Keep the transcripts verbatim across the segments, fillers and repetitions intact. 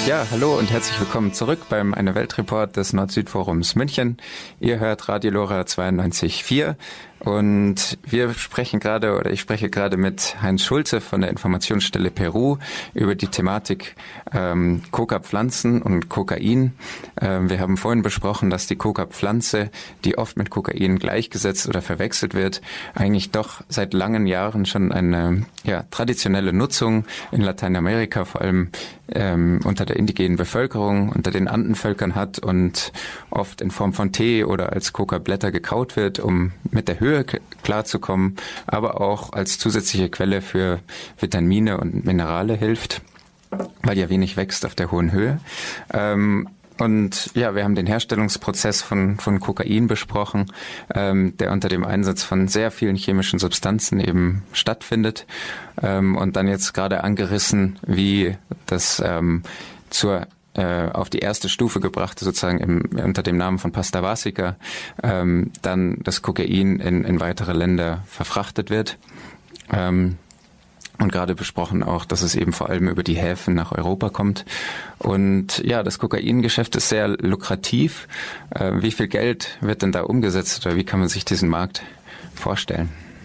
Ja, hallo und herzlich willkommen zurück beim Eine Welt Report des Nord-Süd-Forums München. Ihr hört Radio Lora zweiundneunzig Komma vier und wir sprechen gerade oder ich spreche gerade mit Heinz Schulze von der Informationsstelle Peru über die Thematik ähm, Coca-Pflanzen und Kokain. Ähm, wir haben vorhin besprochen, dass die Coca-Pflanze, die oft mit Kokain gleichgesetzt oder verwechselt wird, eigentlich doch seit langen Jahren schon eine ja, traditionelle Nutzung in Lateinamerika, vor allem ähm, unter der indigenen Bevölkerung, unter den Andenvölkern hat und oft in Form von Tee oder als Coca-Blätter gekaut wird, um mit der Höhe klarzukommen, aber auch als zusätzliche Quelle für Vitamine und Minerale hilft, weil ja wenig wächst auf der hohen Höhe. Ähm, Und ja, wir haben den Herstellungsprozess von von Kokain besprochen, ähm, der unter dem Einsatz von sehr vielen chemischen Substanzen eben stattfindet. Ähm, und dann jetzt gerade angerissen, wie das ähm, zur äh, auf die erste Stufe gebrachte, sozusagen im, unter dem Namen von Pasta Basica, ähm, dann das Kokain in, in weitere Länder verfrachtet wird. Ähm, Und gerade besprochen auch, dass es eben vor allem über die Häfen nach Europa kommt. Und ja, das Kokaingeschäft ist sehr lukrativ. Äh, wie viel Geld wird denn da umgesetzt oder wie kann man sich diesen Markt vorstellen?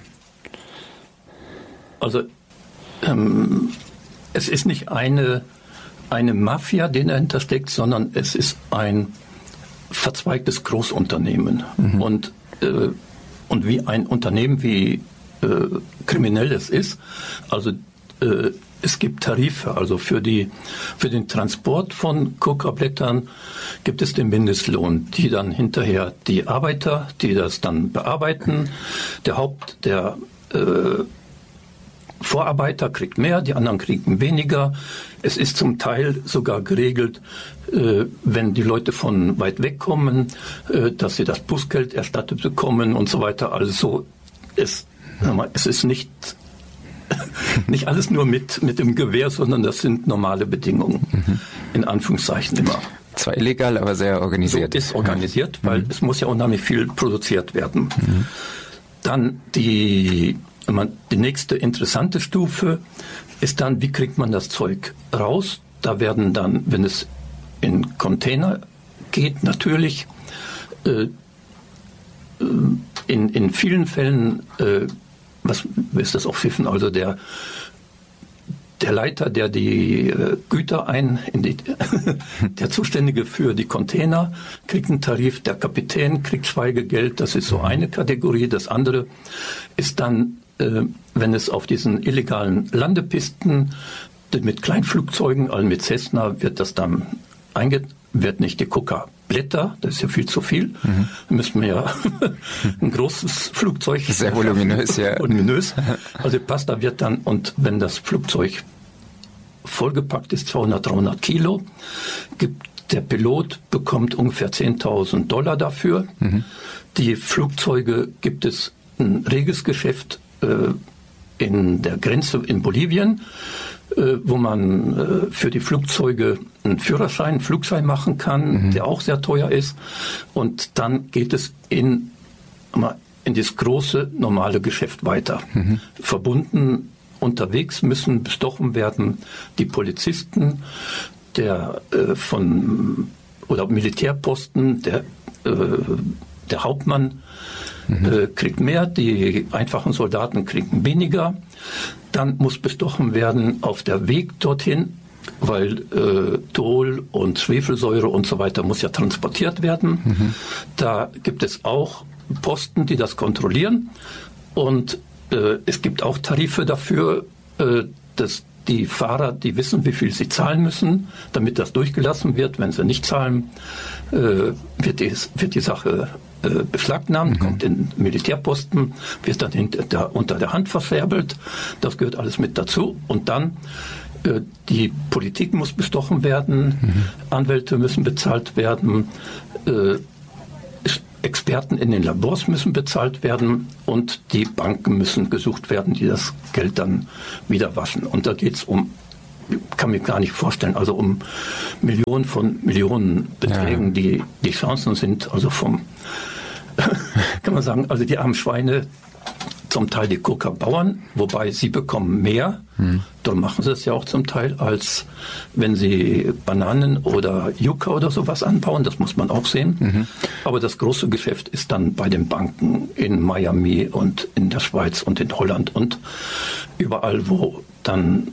Also ähm, es ist nicht eine, eine Mafia, die dahinter steckt, sondern es ist ein verzweigtes Großunternehmen. Mhm. Und, äh, und wie ein Unternehmen wie Äh, kriminell es ist. Also äh, es gibt Tarife, also für die für den Transport von Coca-Blättern gibt es den Mindestlohn, die dann hinterher die Arbeiter, die das dann bearbeiten, der Haupt, der äh, Vorarbeiter kriegt mehr, die anderen kriegen weniger. Es ist zum Teil sogar geregelt, äh, wenn die Leute von weit weg kommen, äh, dass sie das Bußgeld erstattet bekommen und so weiter. Also es Es ist nicht, nicht alles nur mit, mit dem Gewehr, sondern das sind normale Bedingungen, mhm. in Anführungszeichen immer. Zwar illegal, aber sehr organisiert. So ist organisiert, weil mhm. es muss ja unheimlich viel produziert werden. Mhm. Dann die, die nächste interessante Stufe ist dann, wie kriegt man das Zeug raus? Da werden dann, wenn es in Container geht, natürlich äh, in, in vielen Fällen äh, was ist das auch pfiffen? Also der, der Leiter, der die äh, Güter ein, in die, der Zuständige für die Container kriegt einen Tarif, der Kapitän kriegt Schweigegeld, das ist so eine Kategorie. Das andere ist dann, äh, wenn es auf diesen illegalen Landepisten mit Kleinflugzeugen, also mit Cessna, wird das dann einge, wird nicht die Coca-Blätter, das ist ja viel zu viel. Mhm. Da müssen wir ja ein großes Flugzeug. Sehr voluminös, ja. Voluminös. Also Pasta wird dann, und wenn das Flugzeug vollgepackt ist, zweihundert, dreihundert Kilo, gibt der Pilot bekommt ungefähr zehntausend Dollar dafür. Mhm. Die Flugzeuge gibt es ein reges Geschäft äh, in der Grenze in Bolivien, äh, wo man äh, für die Flugzeuge einen Führerschein, einen Flugschein machen kann, mhm. der auch sehr teuer ist. Und dann geht es in, in das große, normale Geschäft weiter. Mhm. Verbunden unterwegs müssen bestochen werden die Polizisten, der äh, von oder Militärposten, der, äh, der Hauptmann mhm. äh, kriegt mehr, die einfachen Soldaten kriegen weniger. Dann muss bestochen werden auf der Weg dorthin, weil äh, Tol und Schwefelsäure und so weiter muss ja transportiert werden. Mhm. Da gibt es auch Posten, die das kontrollieren. Und äh, es gibt auch Tarife dafür, äh, dass die Fahrer, die wissen, wie viel sie zahlen müssen, damit das durchgelassen wird. Wenn sie nicht zahlen, äh, wird, die, wird die Sache äh, beschlagnahmt, mhm. kommt in Militärposten, wird dann hinter der, unter der Hand verscherbelt. Das gehört alles mit dazu. Und dann äh, die Politik muss bestochen werden, mhm. Anwälte müssen bezahlt werden, äh, Experten in den Labors müssen bezahlt werden und die Banken müssen gesucht werden, die das Geld dann wieder waschen. Und da geht es um, kann mir gar nicht vorstellen, also um Millionen von Millionen Beträgen, ja. die die Chancen sind, also vom, kann man sagen, also die armen Schweine zum Teil die Coca-Bauern, wobei sie bekommen mehr, hm. darum machen sie es ja auch zum Teil, als wenn sie Bananen oder Yucca oder sowas anbauen, das muss man auch sehen. Mhm. Aber das große Geschäft ist dann bei den Banken in Miami und in der Schweiz und in Holland und überall, wo dann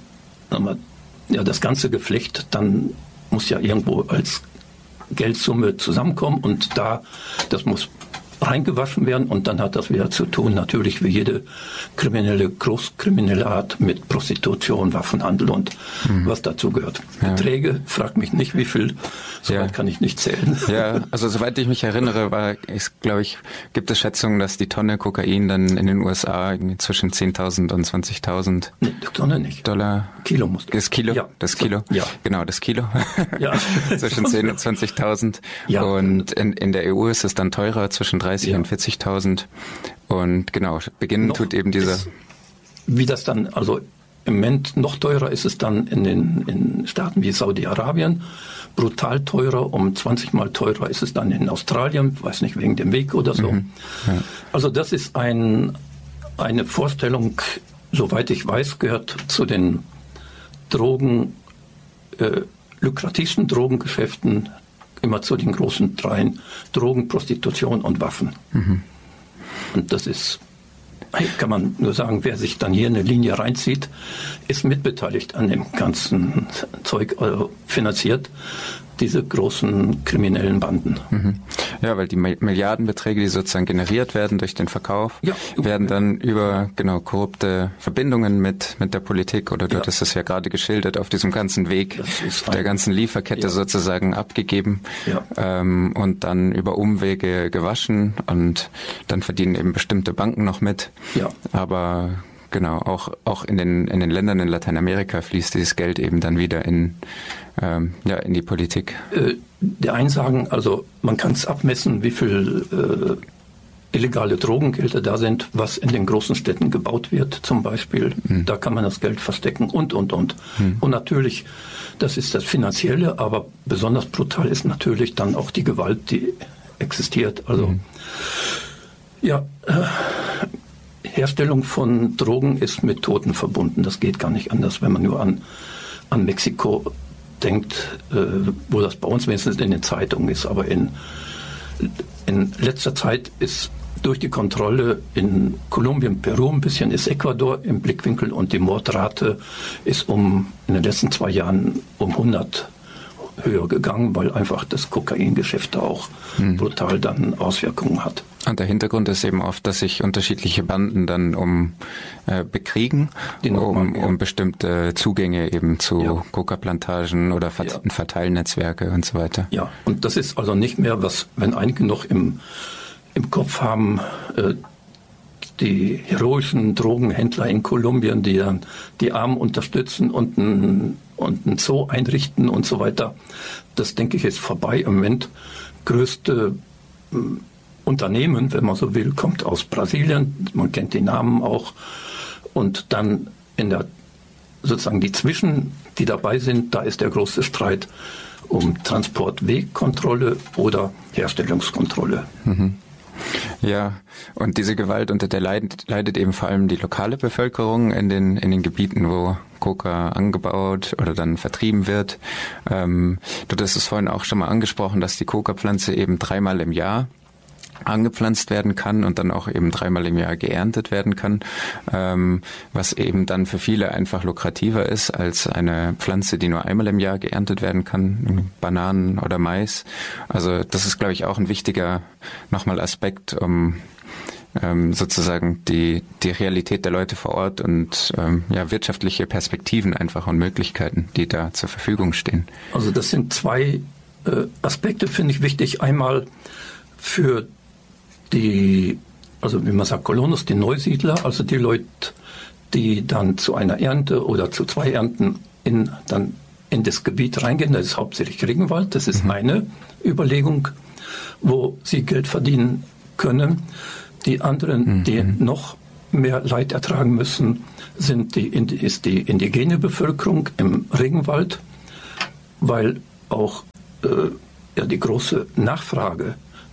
ja, das ganze Geflecht dann muss ja irgendwo als Geldsumme zusammenkommen und da, das muss reingewaschen werden und dann hat das wieder zu tun, natürlich wie jede kriminelle, großkriminelle Art mit Prostitution, Waffenhandel und mhm. was dazu gehört. Ja. Beträge, frag mich nicht, wie viel, soweit ja. kann ich nicht zählen. Ja, also soweit ich mich erinnere, war, ist, glaube ich, gibt es Schätzungen, dass die Tonne Kokain dann in den U S A zwischen zehntausend und zwanzigtausend nee, Tonne nicht. Dollar. Kilo muss das Kilo? Ja. Das Kilo? Ja. Genau, das Kilo. Ja. zwischen zehntausend und zwanzigtausend. Ja. Und in, in der E U ist es dann teurer, zwischen dreißig ja. und vierzigtausend. Und genau, beginnen noch tut eben diese... Wie das dann, also im Moment noch teurer ist es dann in den in Staaten wie Saudi-Arabien, brutal teurer, um zwanzig Mal teurer ist es dann in Australien, weiß nicht, wegen dem Weg oder so. Mhm. Ja. Also das ist ein, eine Vorstellung, soweit ich weiß, gehört zu den Drogen, äh, lukrativsten Drogengeschäften, immer zu den großen dreien: Drogen, Prostitution und Waffen. Mhm. Und das ist, kann man nur sagen, wer sich dann hier eine Linie reinzieht, ist mitbeteiligt an dem ganzen Zeug, also finanziert diese großen kriminellen Banden. Mhm. Ja, weil die Milliardenbeträge, die sozusagen generiert werden durch den Verkauf, ja, werden dann über genau korrupte Verbindungen mit mit der Politik, oder du ja. hattest es ja gerade geschildert, auf diesem ganzen Weg der ganzen Lieferkette ja. sozusagen abgegeben ja. ähm, und dann über Umwege gewaschen, und dann verdienen eben bestimmte Banken noch mit. Ja. Aber genau, auch auch in den in den Ländern in Lateinamerika fließt dieses Geld eben dann wieder in ähm, ja in die Politik. Äh, die einen sagen, also man kann es abmessen, wie viel äh, illegale Drogengelder da sind, was in den großen Städten gebaut wird, zum Beispiel. Hm. Da kann man das Geld verstecken und und und. Hm. Und natürlich, das ist das Finanzielle, aber besonders brutal ist natürlich dann auch die Gewalt, die existiert. Also hm. ja. Äh, Herstellung von Drogen ist mit Toten verbunden. Das geht gar nicht anders, wenn man nur an, an Mexiko denkt, äh, wo das bei uns wenigstens in den Zeitungen ist. Aber in, in letzter Zeit ist durch die Kontrolle in Kolumbien, Peru ein bisschen, ist Ecuador im Blickwinkel, und die Mordrate ist um in den letzten zwei Jahren um hundert höher gegangen, weil einfach das Kokaingeschäft da auch hm. brutal dann Auswirkungen hat. Und der Hintergrund ist eben oft, dass sich unterschiedliche Banden dann um äh, bekriegen, um, ja. um bestimmte Zugänge eben zu ja. Coca-Plantagen oder Vert- ja. Verteilnetzwerke und so weiter. Ja, und das ist also nicht mehr, was, wenn einige noch im, im Kopf haben, äh, die heroischen Drogenhändler in Kolumbien, die dann die Armen unterstützen und ein, und ein Zoo einrichten und so weiter. Das, denke ich, ist vorbei. Im Moment größte äh, Unternehmen, wenn man so will, kommt aus Brasilien. Man kennt die Namen auch. Und dann in der, sozusagen die Zwischen, die dabei sind, da ist der große Streit um Transportwegkontrolle oder Herstellungskontrolle. Mhm. Ja, und diese Gewalt, unter der leidet, leidet eben vor allem die lokale Bevölkerung in den in den Gebieten, wo Coca angebaut oder dann vertrieben wird. Ähm, du hast es vorhin auch schon mal angesprochen, dass die Coca-Pflanze eben dreimal im Jahr angepflanzt werden kann und dann auch eben dreimal im Jahr geerntet werden kann, ähm, was eben dann für viele einfach lukrativer ist als eine Pflanze, die nur einmal im Jahr geerntet werden kann, Bananen oder Mais. Also das ist, glaube ich, auch ein wichtiger nochmal Aspekt, um ähm, sozusagen die die Realität der Leute vor Ort und ähm, ja wirtschaftliche Perspektiven einfach und Möglichkeiten, die da zur Verfügung stehen. Also das sind zwei äh, Aspekte, finde ich wichtig. Einmal für die, also wie man sagt, Colonos, die Neusiedler, also die Leute, die dann zu einer Ernte oder zu zwei Ernten in, dann in das Gebiet reingehen, das ist hauptsächlich Regenwald, das ist mhm. eine Überlegung, wo sie Geld verdienen können. Die anderen, mhm. die noch mehr Leid ertragen müssen, sind die, ist die indigene Bevölkerung im Regenwald, weil auch äh, ja, die große Nachfrage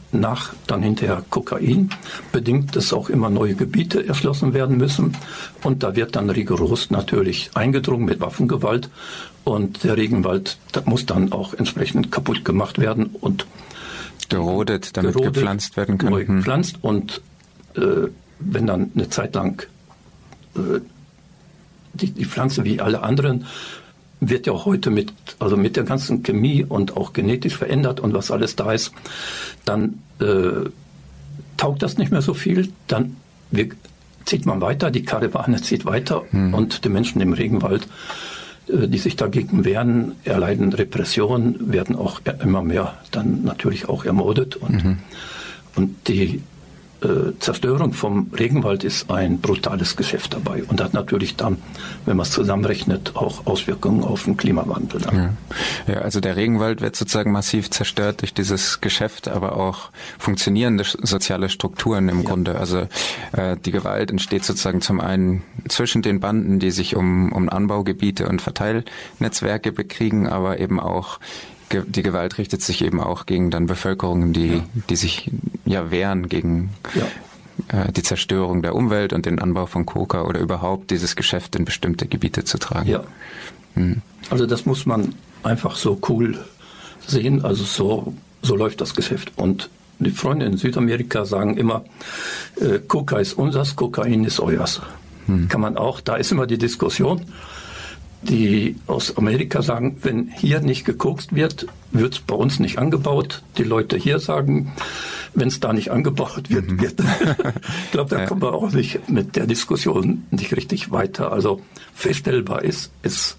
nach dann hinterher Kokain, bedingt, dass auch immer neue Gebiete erschlossen werden müssen. Und da wird dann rigoros natürlich eingedrungen mit Waffengewalt. Und der Regenwald das muss dann auch entsprechend kaputt gemacht werden und gerodet, damit gerodet, gepflanzt werden kann. Neu gepflanzt. Und äh, wenn dann eine Zeit lang äh, die, die Pflanze wie alle anderen wird ja auch heute mit, also mit der ganzen Chemie und auch genetisch verändert und was alles da ist, dann äh, taugt das nicht mehr so viel, dann wir, zieht man weiter, die Karawane zieht weiter hm. und die Menschen im Regenwald, äh, die sich dagegen wehren, erleiden Repression, werden auch immer mehr dann natürlich auch ermordet und, mhm. und die Äh, Zerstörung vom Regenwald ist ein brutales Geschäft dabei und hat natürlich dann, wenn man es zusammenrechnet, auch Auswirkungen auf den Klimawandel. Dann. Ja. ja, also der Regenwald wird sozusagen massiv zerstört durch dieses Geschäft, aber auch funktionierende soziale Strukturen im ja. Grunde. Also äh, die Gewalt entsteht sozusagen zum einen zwischen den Banden, die sich um, um Anbaugebiete und Verteilnetzwerke bekriegen, aber eben auch die Gewalt richtet sich eben auch gegen dann Bevölkerungen, die, ja. die sich ja wehren gegen ja. äh, die Zerstörung der Umwelt und den Anbau von Coca oder überhaupt dieses Geschäft in bestimmte Gebiete zu tragen. Ja. Hm. Also das muss man einfach so cool sehen. Also so, so läuft das Geschäft. Und die Freunde in Südamerika sagen immer, äh, Coca ist unsers, Kokain ist euers. Hm. Kann man auch, da ist immer die Diskussion. Die aus Amerika sagen, wenn hier nicht gekokst wird, wird es bei uns nicht angebaut. Die Leute hier sagen, wenn es da nicht angebaut wird, mhm. wird. Ich glaube, da ja. kommen wir auch nicht mit der Diskussion nicht richtig weiter. Also feststellbar ist, ist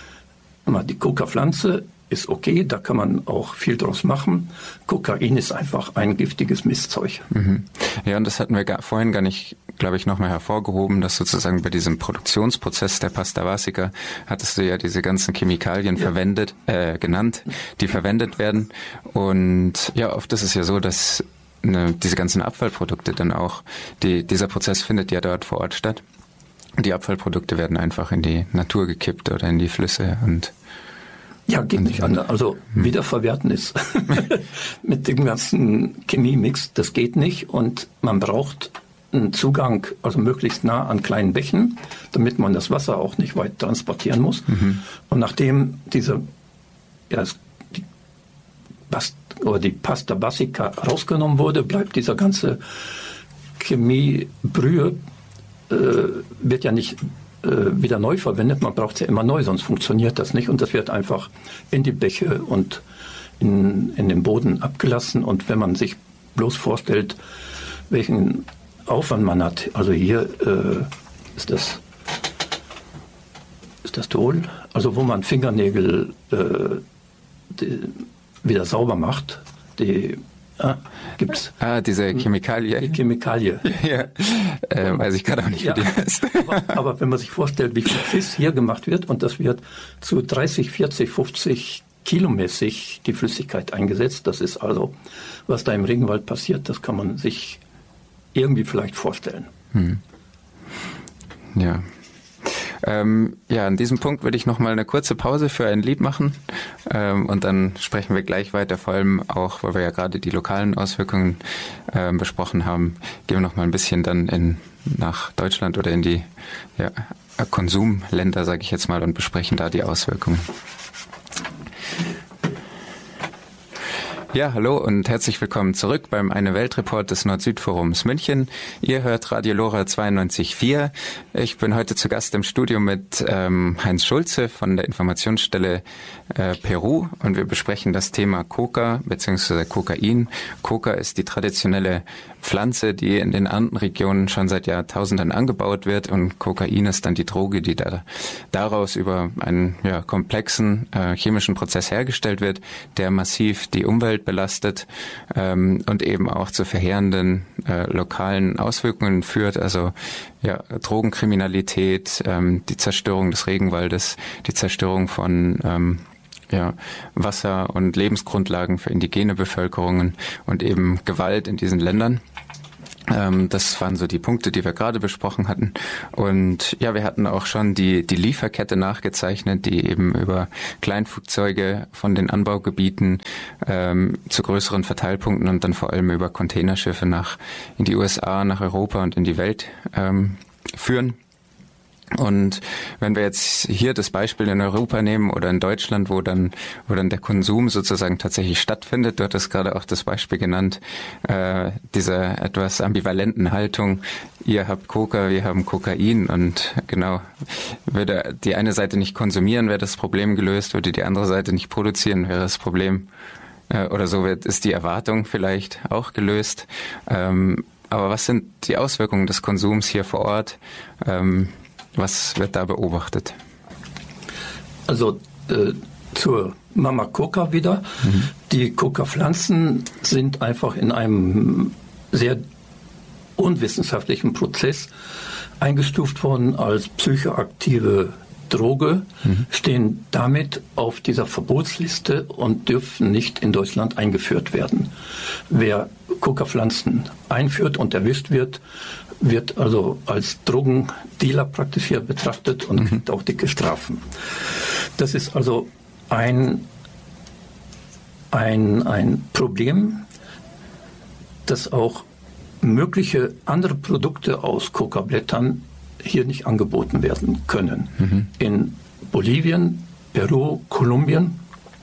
die Coca-Pflanze ist okay, da kann man auch viel draus machen. Kokain ist einfach ein giftiges Mistzeug. Mhm. Ja, und das hatten wir gar, vorhin gar nicht, glaube ich, nochmal hervorgehoben, dass sozusagen bei diesem Produktionsprozess der Pasta Basica hattest du ja diese ganzen Chemikalien ja. verwendet, äh, genannt, die verwendet werden. Und ja, oft ist es ja so, dass ne, diese ganzen Abfallprodukte dann auch, die, dieser Prozess findet ja dort vor Ort statt. Die Abfallprodukte werden einfach in die Natur gekippt oder in die Flüsse und ja, geht nicht anders. Also hm. wiederverwerten ist mit dem ganzen Chemiemix, das geht nicht und man braucht einen Zugang, also möglichst nah an kleinen Bächen, damit man das Wasser auch nicht weit transportieren muss. Mhm. Und nachdem diese ja, die, Bast, oder die Pasta Basica rausgenommen wurde, bleibt dieser ganze Chemiebrühe äh, wird ja nicht wieder neu verwendet. Man braucht es ja immer neu, sonst funktioniert das nicht. Und das wird einfach in die Bäche und in, in den Boden abgelassen. Und wenn man sich bloß vorstellt, welchen Aufwand man hat, also hier äh, ist das ist das Toll, also wo man Fingernägel äh, die, wieder sauber macht, die Ah, gibt's. Ah, diese Chemikalie. Die Chemikalie. Ja, äh, weiß ich gerade auch nicht, wie ja. die heißt. Aber, aber wenn man sich vorstellt, wie viel Fisch hier gemacht wird und das wird zu dreißig, vierzig, fünfzig kilomäßig die Flüssigkeit eingesetzt, das ist also, was da im Regenwald passiert, das kann man sich irgendwie vielleicht vorstellen. Hm. Ja. Ähm, ja, an diesem Punkt würde ich noch mal eine kurze Pause für ein Lied machen ähm, und dann sprechen wir gleich weiter, vor allem auch, weil wir ja gerade die lokalen Auswirkungen äh, besprochen haben, gehen wir noch mal ein bisschen dann in, nach Deutschland oder in die ja, Konsumländer, sage ich jetzt mal, und besprechen da die Auswirkungen. Ja, hallo und herzlich willkommen zurück beim Eine Welt-Report des Nord-Süd-Forums München. Ihr hört Radio Lora zweiundneunzig Komma vier. Ich bin heute zu Gast im Studio mit ähm, Heinz Schulze von der Informationsstelle äh, Peru und wir besprechen das Thema Coca bzw. Kokain. Coca ist die traditionelle Pflanze, die in den Andenregionen schon seit Jahrtausenden angebaut wird und Kokain ist dann die Droge, die da, daraus über einen ja, komplexen äh, chemischen Prozess hergestellt wird, der massiv die Umwelt belastet ähm, und eben auch zu verheerenden äh, lokalen Auswirkungen führt, also ja, Drogenkriminalität, ähm, die Zerstörung des Regenwaldes, die Zerstörung von ähm, ja, Wasser- und Lebensgrundlagen für indigene Bevölkerungen und eben Gewalt in diesen Ländern. Ähm, das waren so die Punkte, die wir gerade besprochen hatten. Und ja, wir hatten auch schon die, die Lieferkette nachgezeichnet, die eben über Kleinflugzeuge von den Anbaugebieten ähm, zu größeren Verteilpunkten und dann vor allem über Containerschiffe nach in die U S A, nach Europa und in die Welt ähm, führen. Und wenn wir jetzt hier das Beispiel in Europa nehmen oder in Deutschland, wo dann wo dann der Konsum sozusagen tatsächlich stattfindet, du hattest gerade auch das Beispiel genannt, äh, dieser etwas ambivalenten Haltung, ihr habt Coca, wir haben Kokain und genau, würde die eine Seite nicht konsumieren, wäre das Problem gelöst, würde die andere Seite nicht produzieren, wäre das Problem, äh, oder so wird, ist die Erwartung vielleicht auch gelöst. Ähm, aber was sind die Auswirkungen des Konsums hier vor Ort? Ähm, Was wird da beobachtet? Also äh, zur Mama Coca wieder. Mhm. Die Coca-Pflanzen sind einfach in einem sehr unwissenschaftlichen Prozess eingestuft worden als psychoaktive Droge, mhm. stehen damit auf dieser Verbotsliste und dürfen nicht in Deutschland eingeführt werden. Wer Coca-Pflanzen einführt und erwischt wird, wird also als Drogendealer praktisch hier betrachtet und mhm. kriegt auch dicke Strafen. Das ist also ein, ein, ein Problem, dass auch mögliche andere Produkte aus Coca-Blättern hier nicht angeboten werden können. Mhm. In Bolivien, Peru, Kolumbien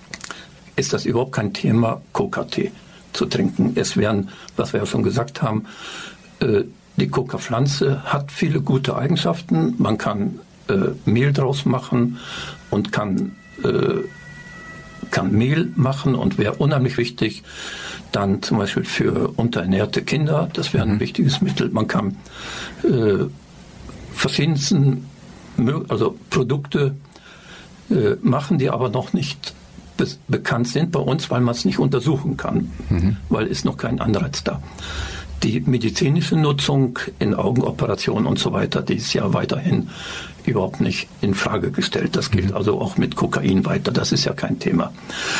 ist das überhaupt kein Thema, Coca-Tee zu trinken. Es werden, was wir ja schon gesagt haben, äh, die Coca-Pflanze hat viele gute Eigenschaften. Man kann äh, Mehl draus machen und kann, äh, kann Mehl machen und wäre unheimlich wichtig, dann zum Beispiel für unterernährte Kinder, das wäre ein mhm. wichtiges Mittel. Man kann äh, verschiedensten also Produkte äh, machen, die aber noch nicht be- bekannt sind bei uns, weil man es nicht untersuchen kann, mhm. weil ist noch kein Anreiz da. Die medizinische Nutzung in Augenoperationen und so weiter, die ist ja weiterhin überhaupt nicht in Frage gestellt. Das gilt also auch mit Kokain weiter. Das ist ja kein Thema.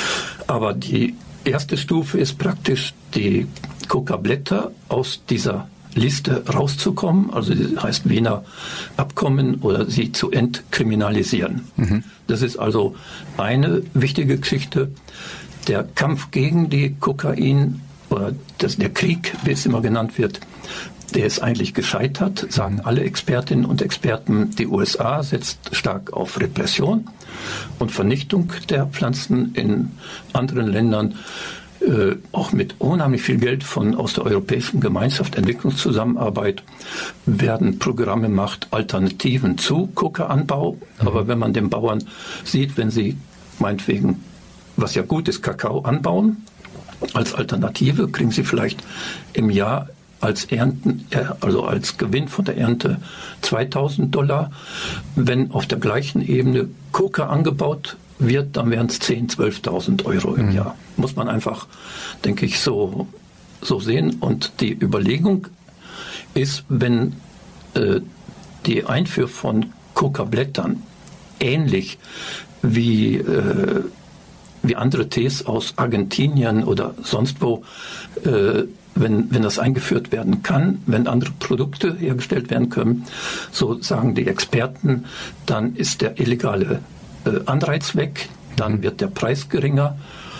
Aber die erste Stufe ist praktisch, die Coca-Blätter aus dieser Liste rauszukommen, also das heißt Wiener Abkommen, oder sie zu entkriminalisieren. Mhm. Das ist also eine wichtige Geschichte. Der Kampf gegen die Kokain oder das, der Krieg, wie es immer genannt wird, der ist eigentlich gescheitert, sagen alle Expertinnen und Experten. Die U S A setzt stark auf Repression und Vernichtung der Pflanzen. In anderen Ländern, äh, auch mit unheimlich viel Geld von aus der Europäischen Gemeinschaft, Entwicklungszusammenarbeit, werden Programme gemacht, Alternativen zu Coca-Anbau. Mhm. Aber wenn man den Bauern sieht, wenn sie meinetwegen, was ja gut ist, Kakao anbauen, als Alternative kriegen sie vielleicht im Jahr als Ernten, also als Gewinn von der Ernte zweitausend Dollar. Wenn auf der gleichen Ebene Coca angebaut wird, dann wären es zehntausend, zwölftausend Euro im mhm. Jahr. Muss man einfach, denke ich, so, so sehen. Und die Überlegung ist, wenn äh, die Einfuhr von Coca-Blättern ähnlich wie äh, wie andere Tees aus Argentinien oder sonst wo, äh, wenn, wenn das eingeführt werden kann, wenn andere Produkte hergestellt werden können, so sagen die Experten, dann ist der illegale äh, Anreiz weg, dann wird der Preis geringer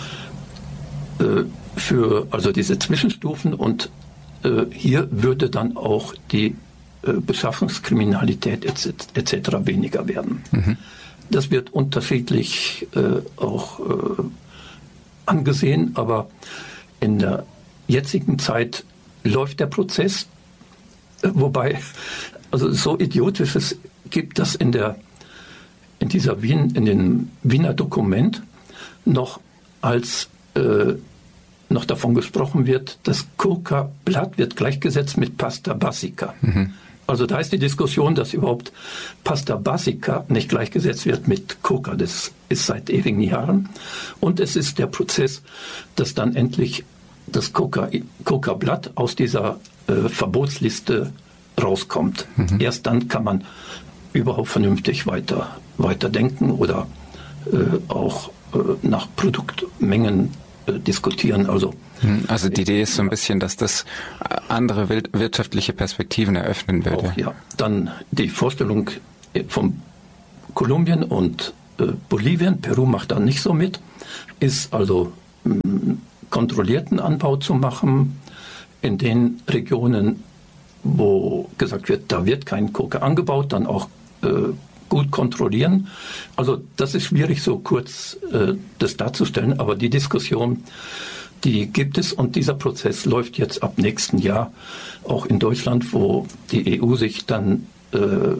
äh, für also diese Zwischenstufen und äh, hier würde dann auch die äh, Beschaffungskriminalität et cetera weniger werden. Mhm. Das wird unterschiedlich äh, auch äh, angesehen, aber in der jetzigen Zeit läuft der Prozess, äh, wobei also so idiotisches gibt, dass in der in dieser Wien in dem Wiener Dokument noch als äh, noch davon gesprochen wird, das Coca-Blatt wird gleichgesetzt mit Pasta Basica. Mhm. Also da ist die Diskussion, dass überhaupt Pasta Basica nicht gleichgesetzt wird mit Coca. Das ist seit ewigen Jahren. Und es ist der Prozess, dass dann endlich das Coca, Coca-Blatt aus dieser äh, Verbotsliste rauskommt. Mhm. Erst dann kann man überhaupt vernünftig weiter, weiter denken oder äh, auch äh, nach Produktmengen äh, diskutieren. Also, also die Idee ist so ein bisschen, dass das andere wirtschaftliche Perspektiven eröffnen würde. Auch, ja. Dann die Vorstellung von Kolumbien und äh, Bolivien, Peru macht da nicht so mit, ist also mh, kontrollierten Anbau zu machen in den Regionen, wo gesagt wird, da wird kein Coca angebaut, dann auch äh, gut kontrollieren. Also das ist schwierig, so kurz äh, das darzustellen, aber die Diskussion, die gibt es und dieser Prozess läuft jetzt ab nächsten Jahr auch in Deutschland, wo die E U sich dann äh,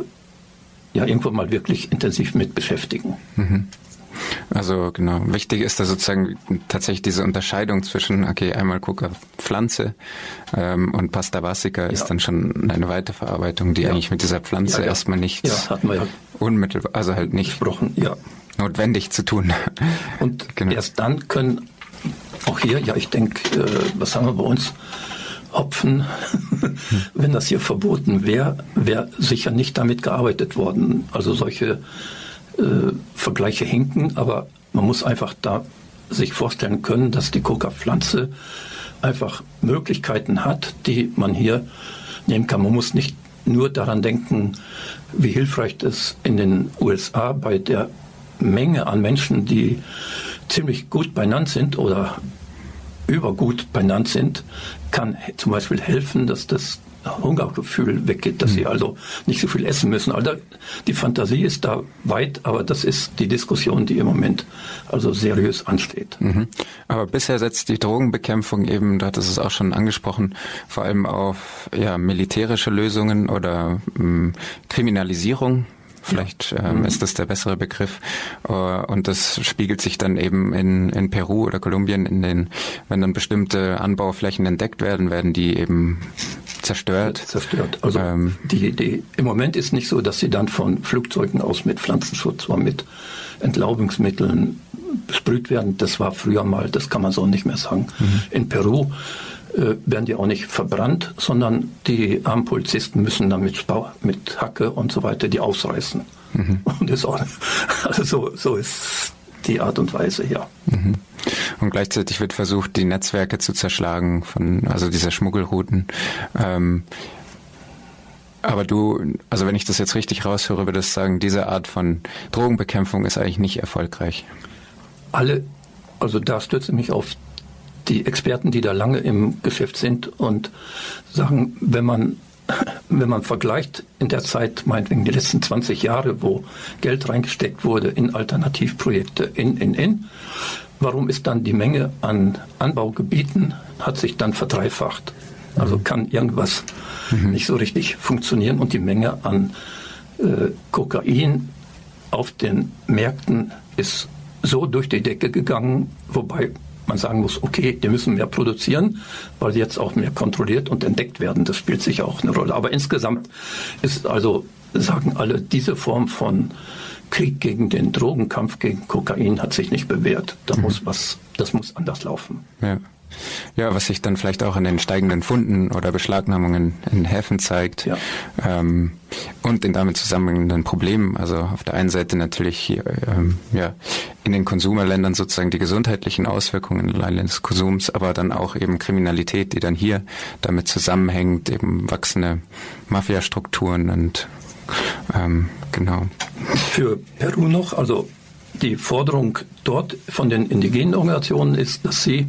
ja irgendwann mal wirklich intensiv mit beschäftigen. Mhm. Also genau, wichtig ist da sozusagen tatsächlich diese Unterscheidung zwischen, okay, einmal Coca-Pflanze ähm, und Pasta Basica ist ja dann schon eine Weiterverarbeitung, die ja eigentlich mit dieser Pflanze ja, ja. erstmal nichts ja, hatten wir ja unmittelbar, also halt nicht besprochen, ja. notwendig zu tun. Und genau. erst dann können auch hier, ja ich denke, äh, was haben wir bei uns? Hopfen, wenn das hier verboten wäre, wäre sicher nicht damit gearbeitet worden. Also solche äh, Vergleiche hinken, aber man muss einfach da sich vorstellen können, dass die Coca-Pflanze einfach Möglichkeiten hat, die man hier nehmen kann. Man muss nicht nur daran denken, wie hilfreich das in den U S A bei der Menge an Menschen, die ziemlich gut benannt sind oder übergut benannt sind, kann zum Beispiel helfen, dass das Hungergefühl weggeht, dass mhm. sie also nicht so viel essen müssen. Also die Fantasie ist da weit, aber das ist die Diskussion, die im Moment also seriös ansteht. Mhm. Aber bisher setzt die Drogenbekämpfung eben, da hat es auch schon angesprochen, vor allem auf ja, militärische Lösungen oder mh, Kriminalisierung. Vielleicht ähm, ist das der bessere Begriff. Uh, und das spiegelt sich dann eben in, in Peru oder Kolumbien, in den, wenn dann bestimmte Anbauflächen entdeckt werden, werden die eben zerstört. Zerstört. Also ähm, die, die, im Moment ist nicht so, dass sie dann von Flugzeugen aus mit Pflanzenschutz oder mit Entlaubungsmitteln besprüht werden. Das war früher mal, das kann man so nicht mehr sagen. Mhm. In Peru äh, werden die auch nicht verbrannt, sondern die armen Polizisten müssen dann mit, Spau, mit Hacke und so weiter die ausreißen. Mhm. Und das auch, also so, so ist die Art und Weise, ja. Mhm. Und gleichzeitig wird versucht, die Netzwerke zu zerschlagen von, also dieser Schmuggelrouten. Ähm, aber du, also wenn ich das jetzt richtig raushöre, würdest du sagen, diese Art von Drogenbekämpfung ist eigentlich nicht erfolgreich. Alle, also da stütze ich mich auf die Experten, die da lange im Geschäft sind und sagen, wenn man wenn man vergleicht in der Zeit, meinetwegen die letzten zwanzig Jahre, wo Geld reingesteckt wurde in Alternativprojekte, in, in, in, warum ist dann die Menge an Anbaugebieten, hat sich dann verdreifacht. Also kann irgendwas mhm. nicht so richtig funktionieren und die Menge an äh, Kokain auf den Märkten ist so durch die Decke gegangen, wobei man sagen muss, okay, die müssen mehr produzieren, weil sie jetzt auch mehr kontrolliert und entdeckt werden. Das spielt sicher auch eine Rolle. Aber insgesamt ist also, sagen alle, diese Form von Krieg gegen den Drogenkampf gegen Kokain hat sich nicht bewährt. Da mhm. muss was, das muss anders laufen. Ja. Ja, was sich dann vielleicht auch in den steigenden Funden oder Beschlagnahmungen in Häfen zeigt, ja. ähm, und in damit zusammenhängenden Problemen. Also auf der einen Seite natürlich hier, ähm, ja, in den Konsumerländern sozusagen die gesundheitlichen Auswirkungen allein des Konsums, aber dann auch eben Kriminalität, die dann hier damit zusammenhängt, eben wachsende Mafiastrukturen und ähm, genau. Für Peru noch, also die Forderung dort von den indigenen Organisationen ist, dass sie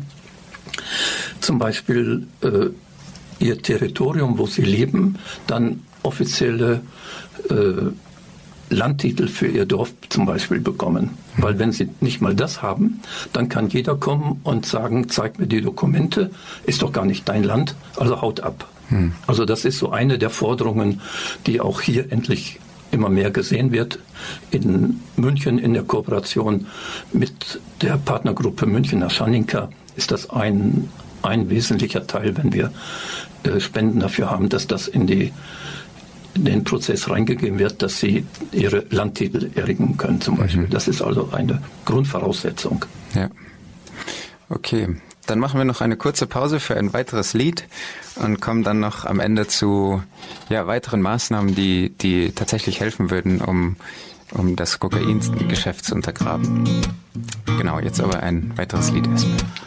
zum Beispiel äh, ihr Territorium, wo sie leben, dann offizielle äh, Landtitel für ihr Dorf zum Beispiel bekommen. Weil wenn sie nicht mal das haben, dann kann jeder kommen und sagen, zeig mir die Dokumente, ist doch gar nicht dein Land, also haut ab. Hm. Also das ist so eine der Forderungen, die auch hier endlich immer mehr gesehen wird. In München in der Kooperation mit der Partnergruppe Münchner Schaninka ist das ein, ein wesentlicher Teil, wenn wir äh, Spenden dafür haben, dass das in, die, in den Prozess reingegeben wird, dass sie ihre Landtitel erringen können zum Beispiel. Mhm. Das ist also eine Grundvoraussetzung. Ja. Okay, dann machen wir noch eine kurze Pause für ein weiteres Lied und kommen dann noch am Ende zu ja, weiteren Maßnahmen, die, die tatsächlich helfen würden, um um das Kokaingeschäft zu untergraben. Genau, jetzt aber ein weiteres Lied erstmal.